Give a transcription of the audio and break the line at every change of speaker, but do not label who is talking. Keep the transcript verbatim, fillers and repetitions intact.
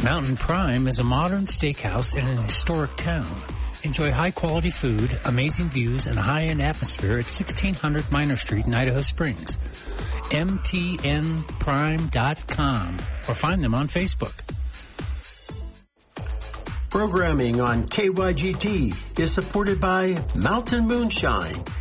Mountain Prime is a modern steakhouse in an historic town. Enjoy high-quality food, amazing views, and a high-end atmosphere at sixteen hundred Minor Street in Idaho Springs. M T N prime dot com or find them on Facebook.
Programming on K Y G T is supported by Mountain Moonshine,